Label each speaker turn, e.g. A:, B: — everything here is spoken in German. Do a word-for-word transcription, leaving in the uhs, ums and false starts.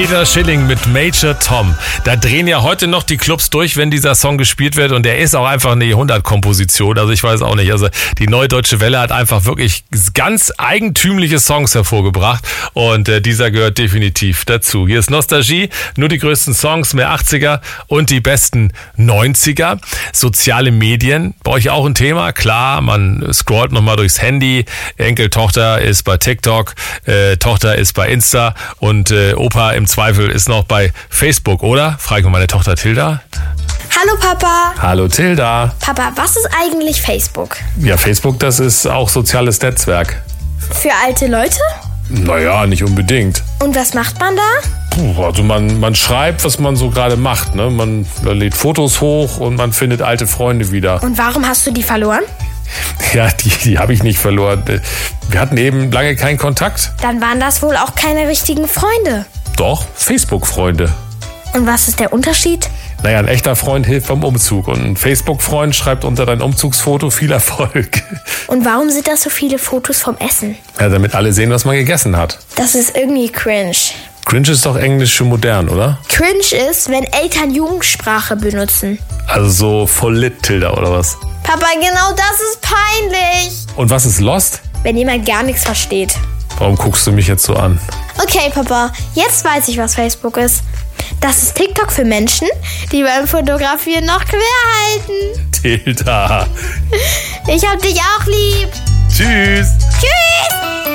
A: Peter Schilling mit Major Tom. Da drehen ja heute noch die Clubs durch, wenn dieser Song gespielt wird. Und der ist auch einfach eine Jahrhundertkomposition. Also ich weiß auch nicht. Also die Neue Deutsche Welle hat einfach wirklich ganz eigentümliche Songs hervorgebracht. Und äh, dieser gehört definitiv dazu. Hier ist Nostalgie. Nur die größten Songs, mehr achtziger und die besten neunziger. Soziale Medien, bei euch auch ein Thema? Klar, man scrollt nochmal durchs Handy. Enkeltochter ist bei TikTok. Äh, Tochter ist bei Insta. Und äh, Opa im Zweifel ist noch bei Facebook, oder? Frage ich mal meine Tochter Tilda.
B: Hallo Papa.
A: Hallo Tilda.
B: Papa, was ist eigentlich Facebook?
A: Ja, Facebook, das ist auch soziales Netzwerk.
B: Für alte Leute?
A: Naja, nicht unbedingt.
B: Und was macht man da?
A: Puh, also man, man schreibt, was man so gerade macht. Ne? Man lädt Fotos hoch und man findet alte Freunde wieder.
B: Und warum hast du die verloren?
A: Ja, die, die habe ich nicht verloren. Wir hatten eben lange keinen Kontakt.
B: Dann waren das wohl auch keine richtigen Freunde.
A: Doch, Facebook-Freunde.
B: Und was ist der Unterschied?
A: Naja, ein echter Freund hilft beim Umzug und ein Facebook-Freund schreibt unter dein Umzugsfoto viel Erfolg.
B: Und warum sind das so viele Fotos vom Essen?
A: Ja, damit alle sehen, was man gegessen hat.
B: Das ist irgendwie cringe.
A: Cringe ist doch Englisch für modern, oder?
B: Cringe ist, wenn Eltern Jugendsprache benutzen.
A: Also so voll lit, Tilda, oder was?
B: Papa, genau das ist peinlich.
A: Und was ist Lost?
B: Wenn jemand gar nichts versteht.
A: Warum guckst du mich jetzt so an?
B: Okay, Papa, jetzt weiß ich, was Facebook ist. Das ist TikTok für Menschen, die beim Fotografieren noch quer halten.
A: Tilda.
B: Ich hab dich auch lieb.
A: Tschüss.
B: Tschüss.